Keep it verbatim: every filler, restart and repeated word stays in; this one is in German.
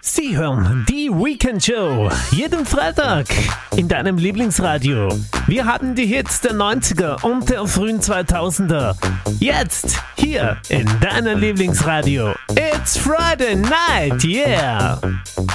Sie hören die Weekend Show jeden Freitag in deinem Lieblingsradio. Wir haben die Hits der neunziger und der frühen zweitausender. Jetzt hier in deinem Lieblingsradio. It's Friday night, yeah!